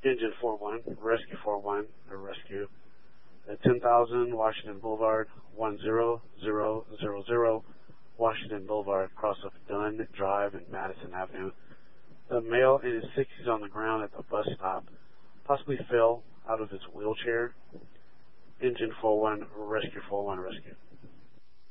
Engine 41, Rescue 41, or Rescue. At 10,000 Washington Boulevard, 10000 Washington Boulevard, cross of Dunn Drive and Madison Avenue. The male in his 60s on the ground at the bus stop, possibly fell out of his wheelchair. Engine 41, Rescue 41, Rescue.